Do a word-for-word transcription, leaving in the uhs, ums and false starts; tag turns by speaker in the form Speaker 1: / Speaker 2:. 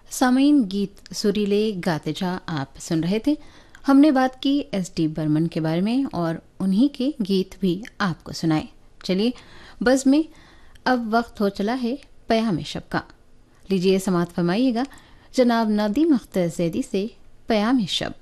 Speaker 1: सामीन गीत सुरीले गाते जा आप सुन रहे थे। हमने बात की एस डी बर्मन के बारे में और उन्हीं के गीत भी आपको सुनाए। चलिए बस में अब वक्त हो चला है पयाम शब का। लीजिए समात फरमाइएगा जनाब नदीम अख्तर जैदी से पयाम शब।